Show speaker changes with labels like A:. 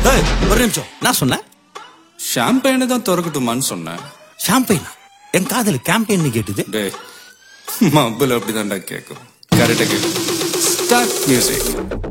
A: ஏய், ஒரு நிமிஷம். நான் சொன்னேன்
B: ஷாம்பெயினை தான் திறக்கட்டுமான்னு சொன்னேன்.
A: ஷாம்பெயினா? என் காதல கேம்பெயின் கேட்டுது.
B: டேய், மబ్బுல அப்படிதான்டா கேட்கும். கரெக்டா கேட்கும். Start music.